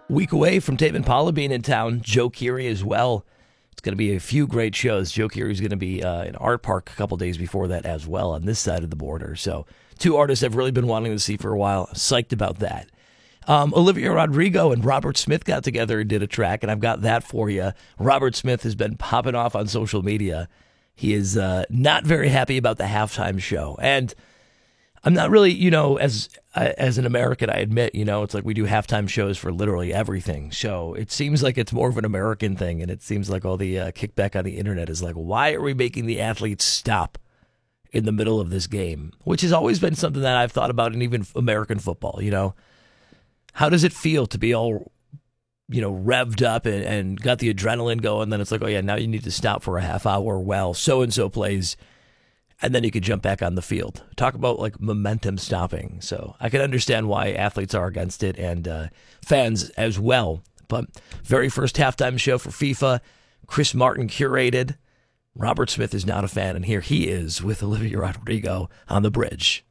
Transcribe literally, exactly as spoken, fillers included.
Week away from Tame Impala being in town, Joe Keery as well. It's going to be a few great shows. Joe Keery is going to be uh, in Art Park a couple days before that as well on this side of the border. So two artists I've really been wanting to see for a while. Psyched about that. Um, Olivia Rodrigo and Robert Smith got together and did a track, and I've got that for you. Robert Smith has been popping off on social media. He is uh, not very happy about the halftime show. And I'm not really, you know, as as an American, I admit, you know, it's like we do halftime shows for literally everything. So it seems like it's more of an American thing, and it seems like all the uh, kickback on the internet is like, why are we making the athletes stop in the middle of this game? Which has always been something that I've thought about in even American football, you know. How does it feel to be all, you know, revved up and, and got the adrenaline going? Then it's like, oh, yeah, now you need to stop for a half hour while so-and-so plays, and then you could jump back on the field. Talk about, like, momentum stopping. So I can understand why athletes are against it and uh, fans as well. But very first halftime show for FIFA, Chris Martin curated. Robert Smith is not a fan, and here he is with Olivia Rodrigo on the bridge.